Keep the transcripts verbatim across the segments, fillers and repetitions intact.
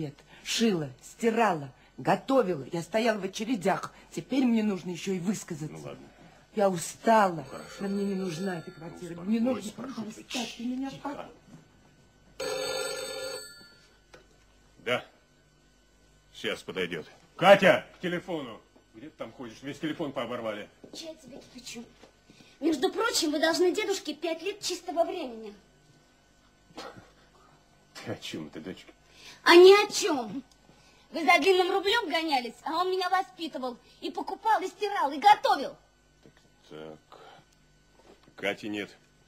Шила, стирала, готовила. Я стояла в очередях. Теперь мне нужно еще и высказаться. Ну ладно. Я устала. Хорошо. Но мне не нужна эта квартира. Ну, мне нужно оставь меня. Тихо. Да. Сейчас подойдет. Катя, к телефону. Где ты там ходишь? Весь телефон пооборвали. Чай тебе кипячу. Между прочим, вы должны дедушке пять лет чистого времени. Ты о чем ты, дочка? А ни о чем. Вы за длинным рублем гонялись, а он меня воспитывал. И покупал, и стирал, и готовил. Так, так. Кати нет.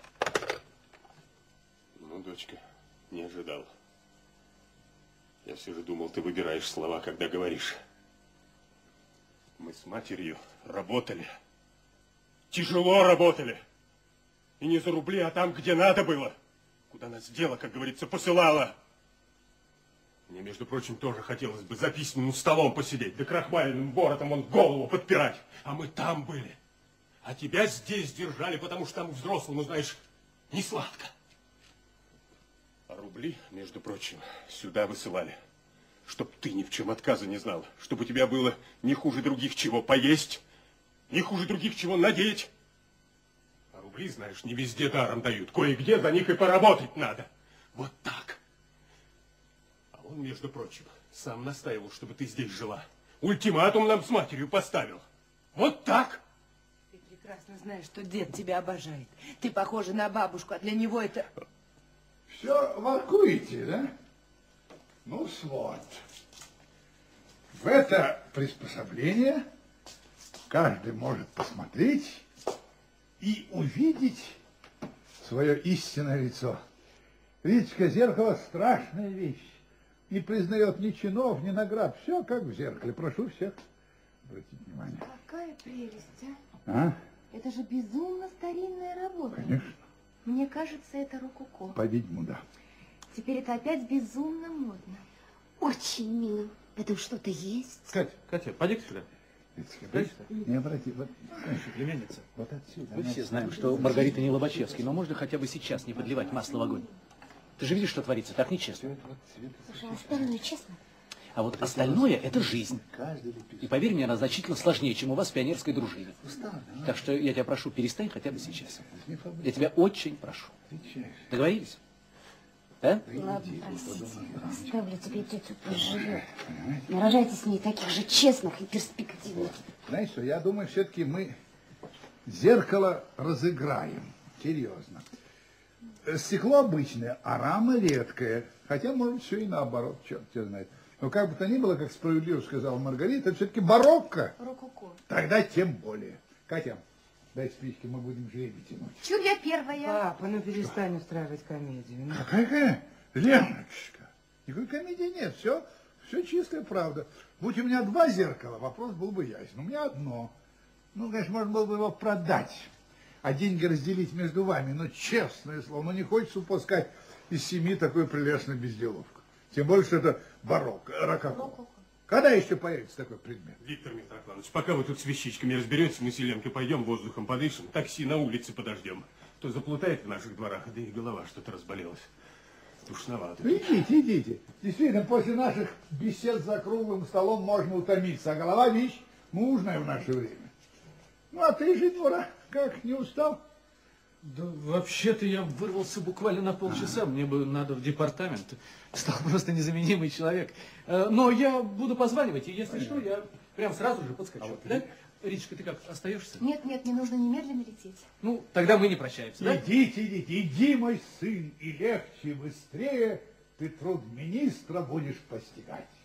Ну, дочка, не ожидал. Я все же думал, ты выбираешь слова, когда говоришь. Мы с матерью работали. Тяжело работали. И не за рубли, а там, где надо было. Куда нас дело, как говорится, посылало. Мне, между прочим, тоже хотелось бы за письменным столом посидеть, да крахмальным воротом он голову подпирать. А мы там были. А тебя здесь держали, потому что там взрослому, знаешь, не сладко. А рубли, между прочим, сюда высылали. Чтоб ты ни в чем отказа не знал. Чтобы у тебя было не хуже других чего поесть, не хуже других чего надеть. А рубли, знаешь, не везде даром дают. Кое-где за них и поработать надо. Вот так. А он, между прочим, сам настаивал, чтобы ты здесь жила. Ультиматум нам с матерью поставил. Вот так. Ты прекрасно знаешь, что дед тебя обожает. Ты похожа на бабушку, а для него это... Все воркуете, да? Ну, вот. В это приспособление каждый может посмотреть и увидеть свое истинное лицо. Риточка, зеркало – страшная вещь. Не признает ни чинов, ни наград. Все как в зеркале. Прошу всех обратить внимание. Какая прелесть, а? А? Это же безумно старинная работа. Конечно. Мне кажется, это рококо. По-видимому, да. Теперь это опять безумно модно. Очень мило. В этом что-то есть. Катя, Катя, поди сюда. Не обрати, вот, Племянница. вот отсюда. Мы все знаем, что Маргарита не Лобачевский, но можно хотя бы сейчас не подливать масло в огонь. Ты же видишь, что творится, так нечестно. Слушай, а остальное честно? А вот остальное – это жизнь. И поверь мне, она значительно сложнее, чем у вас в пионерской дружине. Так что я тебя прошу, перестань хотя бы сейчас. Я тебя очень прошу. Договорились? Да? Ладно, простите. Оставлю тебе тетю, пусть живет. Не рожайте с ней таких же честных и перспективных. Знаешь что, я думаю, все-таки мы зеркало разыграем. Серьезно. Стекло обычное, а рама редкая. Хотя, может, все и наоборот, черт тебя знает. Но как бы то ни было, как справедливо сказала Маргарита, это все-таки барокко. Рококо. Тогда тем более. Катя, дай спички, мы будем жребий тянуть. Чур я первая. Папа, ну перестань устраивать комедию. Ну. Какая, какая? Леночка, никакой комедии нет, все, все чистая правда. Будь у меня два зеркала, вопрос был бы ясен. У меня одно. Ну, конечно, можно было бы его продать, а деньги разделить между вами. Но, честное слово, ну не хочется упускать из семьи такую прелестную безделовку. Тем более, что это барокко, рококо. Когда еще появится такой предмет? Виктор Митрофанович, пока вы тут с вещичками разберетесь, мы с Еленкой пойдем, воздухом подышим, такси на улице подождем. То заплутает в наших дворах, да и голова что-то разболелась. Душновато. Идите, идите. Действительно, после наших бесед за круглым столом можно утомиться, а голова вещь нужная в наше время. Ну, а ты же, Нора, как, не устал? Да вообще-то я вырвался буквально на полчаса, мне бы надо в департамент. Стал просто незаменимый человек. Но я буду позванивать, и если что, я прям сразу же подскочу. А вот да? Риточка, ты как, остаешься? Нет, нет, не нужно немедленно лететь. Ну, тогда мы не прощаемся, да? Идите, идите, иди, мой сын, и легче, и быстрее ты труд министра будешь постигать.